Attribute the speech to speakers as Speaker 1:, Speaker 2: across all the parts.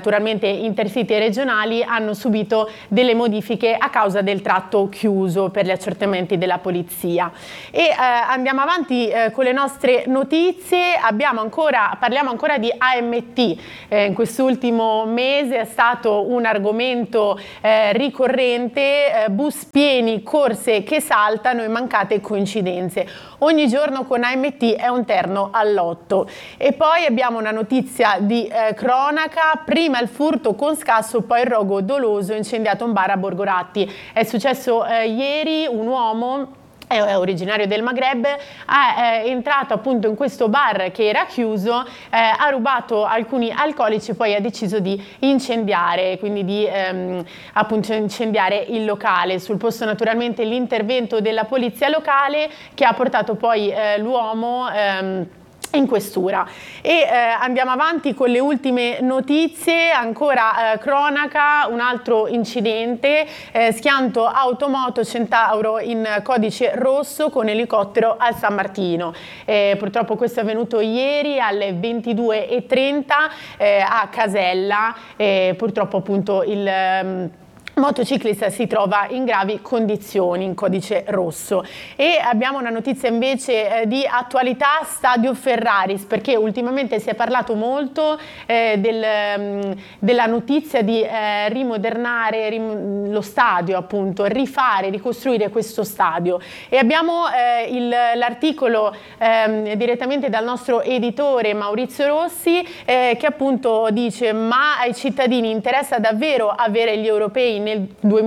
Speaker 1: naturalmente Intercity e regionali hanno subito delle modifiche a causa del tratto chiuso per gli accertamenti della polizia. E andiamo avanti con le nostre notizie. Parliamo ancora di AMT. In quest'ultimo mese è stato un argomento ricorrente, bus pieni, corse che saltano e mancate coincidenze. Ogni giorno con AMT è un terno all'otto. E poi abbiamo una notizia di cronaca: prima il furto con scasso, poi il rogo doloso, incendiato un bar a Borgoratti. È successo ieri. Un uomo è originario del Maghreb, è entrato appunto in questo bar che era chiuso, ha rubato alcuni alcolici e poi ha deciso di incendiare, quindi di appunto incendiare il locale. Sul posto naturalmente l'intervento della polizia locale, che ha portato poi l'uomo in questura. E andiamo avanti con le ultime notizie. Ancora cronaca, un altro incidente, schianto automoto Centauro in codice rosso con elicottero al San Martino. Purtroppo questo è avvenuto ieri alle 22:30 a Casella. Purtroppo appunto il motociclista si trova in gravi condizioni, in codice rosso. E abbiamo una notizia invece di attualità: Stadio Ferraris, perché ultimamente si è parlato molto della notizia di rimodernare lo stadio, appunto, ricostruire questo stadio. E abbiamo l'articolo direttamente dal nostro editore Maurizio Rossi, che appunto dice: ma ai cittadini interessa davvero avere gli europei nel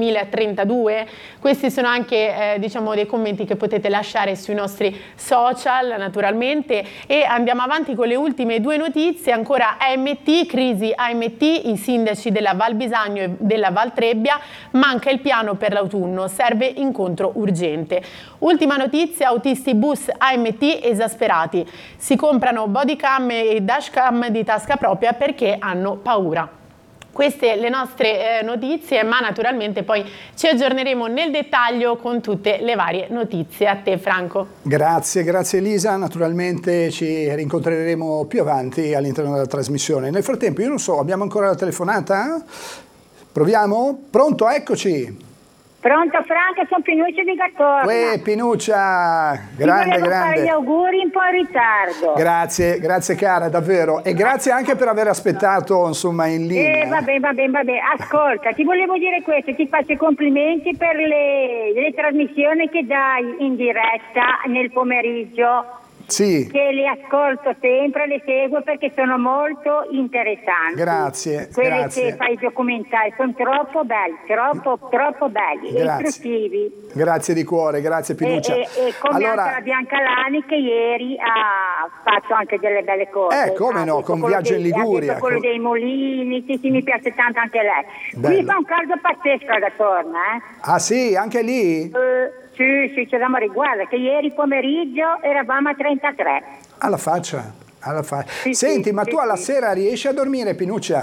Speaker 1: 2032? Questi sono anche diciamo dei commenti che potete lasciare sui nostri social naturalmente. E andiamo avanti con le ultime due notizie. Ancora AMT, crisi AMT, i sindaci della Val Bisagno e della Val Trebbia, manca il piano per l'autunno, serve incontro urgente. Ultima notizia: autisti bus AMT esasperati, si comprano bodycam e dashcam di tasca propria perché hanno paura. Queste le nostre notizie, ma naturalmente poi ci aggiorneremo nel dettaglio con tutte le varie notizie. A te Franco.
Speaker 2: Grazie Elisa, naturalmente ci rincontreremo più avanti all'interno della trasmissione. Nel frattempo, io non so, abbiamo ancora la telefonata? Proviamo? Pronto? Eccoci!
Speaker 3: Pronto Franco, sono Pinuccia di Gattorna.
Speaker 2: Pinuccia, grande.
Speaker 3: Fare gli auguri un po' in ritardo.
Speaker 2: Grazie cara, davvero. E grazie anche per aver aspettato, insomma, in linea.
Speaker 3: Vabbè. Ascolta, ti volevo dire questo, ti faccio i complimenti per le trasmissioni che dai in diretta nel pomeriggio.
Speaker 2: Sì.
Speaker 3: Che le ascolto sempre, le seguo perché sono molto interessanti.
Speaker 2: Grazie.
Speaker 3: Quelli che fai i documentari sono troppo belli, troppo belli, istruttivi.
Speaker 2: Grazie di cuore, grazie Pinuccia.
Speaker 3: E come anche la Bianca Lani, che ieri ha fatto anche delle belle cose.
Speaker 2: Come no, con Viaggio in Liguria.
Speaker 3: Quello dei mulini, sì, mi piace tanto anche lei.
Speaker 2: Bello.
Speaker 3: Qui fa un caldo pazzesco da torna,
Speaker 2: Ah sì, anche lì?
Speaker 3: Sì, c'è da morire. Guarda che ieri pomeriggio eravamo a 33.
Speaker 2: Alla faccia. Senti, ma tu alla sera riesci a dormire, Pinuccia?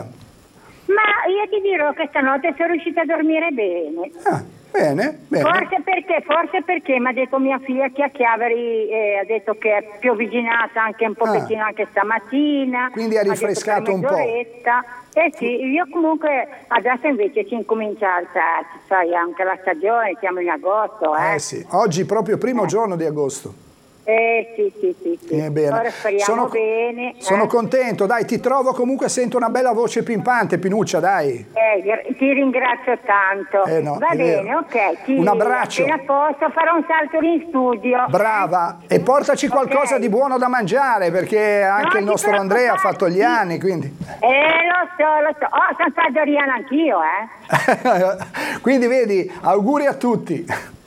Speaker 3: Ma io ti dirò che stanotte sono riuscita a dormire bene.
Speaker 2: Bene.
Speaker 3: Forse perché mi ha detto mia figlia che a Chiavari ha detto che è pioviginata anche un pochettino anche stamattina.
Speaker 2: Quindi ha rinfrescato un po'.
Speaker 3: Sì, io comunque adesso invece ci incomincia a alzarsi, sai, anche la stagione, siamo in agosto.
Speaker 2: Sì, oggi proprio primo giorno di agosto.
Speaker 3: Sì.
Speaker 2: Bene.
Speaker 3: Ora speriamo bene.
Speaker 2: Sono contento, dai, ti trovo comunque, sento una bella voce pimpante, Pinuccia, dai.
Speaker 3: Ti ringrazio tanto. Va bene, ok.
Speaker 2: Un abbraccio.
Speaker 3: Appena posso farò un salto in studio.
Speaker 2: Brava, e portaci qualcosa di buono da mangiare, perché anche il nostro Andrea ha fatto gli anni, quindi.
Speaker 3: Lo so. Sono padoriana anch'io,
Speaker 2: Quindi vedi, auguri a tutti.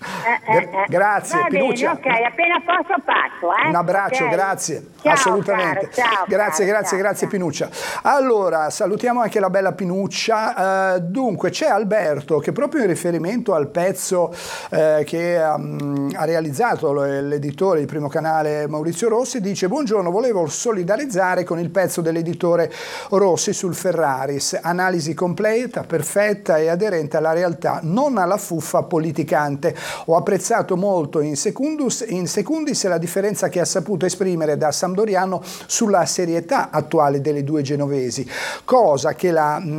Speaker 2: Grazie, Pinuccia.
Speaker 3: Ok, appena posso passo.
Speaker 2: Un abbraccio, grazie. Ciao, assolutamente.
Speaker 3: Ciao,
Speaker 2: grazie Pinuccia. Allora, salutiamo anche la bella Pinuccia. Dunque, c'è Alberto che proprio in riferimento al pezzo che ha realizzato l'editore di Primo Canale Maurizio Rossi, dice: buongiorno, volevo solidarizzare con il pezzo dell'editore Rossi sul Ferraris, analisi completa, perfetta e aderente alla realtà, non alla fuffa politicante. Ho apprezzato molto in secundis la differenza che ha saputo esprimere da sampdoriano sulla serietà attuale delle due genovesi, cosa che la